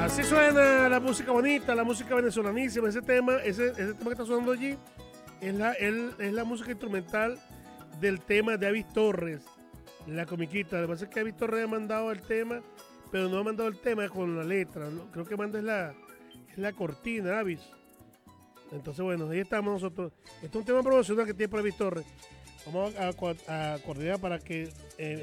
Así suena la música bonita, la música venezolanísima. Ese tema que está sonando allí es la música instrumental del tema de Avis Torres, la comiquita. Lo que pasa es que Avis Torres ha mandado el tema, pero no ha mandado el tema con la letra, ¿no? Creo que manda es la cortina, Avis. Entonces, bueno, ahí estamos nosotros. Este es un tema promocional que tiene para Avis Torres. Vamos a coordinar para que